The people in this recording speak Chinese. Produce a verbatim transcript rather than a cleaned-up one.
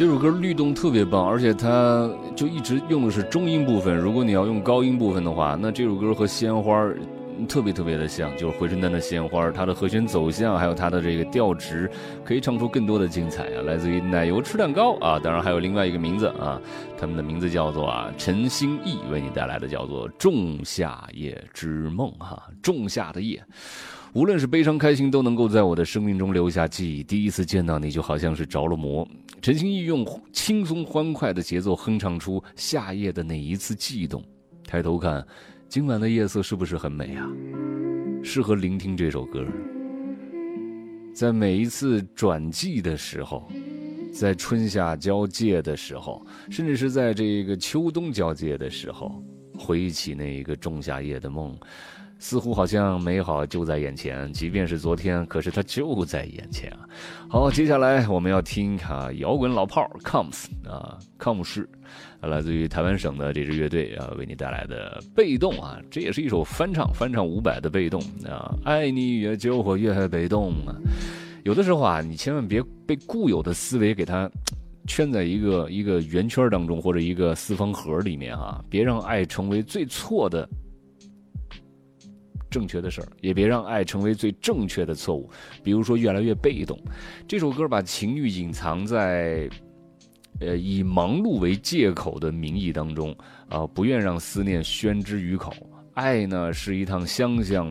首歌律动特别棒，而且它就一直用的是中音部分。如果你要用高音部分的话，那这首歌和鲜花特别特别的像，就是回春丹的鲜花，它的和弦走向还有它的这个调值，可以唱出更多的精彩啊！来自于奶油吃蛋糕啊，当然还有另外一个名字啊，他们的名字叫做啊陈星义为你带来的叫做《仲夏夜之梦》哈，仲夏的夜。无论是悲伤开心，都能够在我的生命中留下记忆。第一次见到你，就好像是着了魔。陈星义用轻松欢快的节奏哼唱出夏夜的那一次悸动。抬头看，今晚的夜色是不是很美啊？适合聆听这首歌。在每一次转季的时候，在春夏交界的时候，甚至是在这个秋冬交界的时候，回忆起那一个仲夏夜的梦，似乎好像美好就在眼前，即便是昨天，可是它就在眼前啊。好，接下来我们要听啊摇滚老炮 Coms 啊康姆士，来自于台湾省的这支乐队啊，为你带来的被动啊，这也是一首翻唱，翻唱伍佰的被动啊，爱你越久我越被动啊。有的时候啊，你千万别被固有的思维给它圈在一个一个圆圈当中，或者一个四方盒里面啊，别让爱成为最错的正确的事儿，也别让爱成为最正确的错误。比如说越来越被动，这首歌把情欲隐藏在呃以忙碌为借口的名义当中啊、呃，不愿让思念宣之于口。爱呢是一趟相向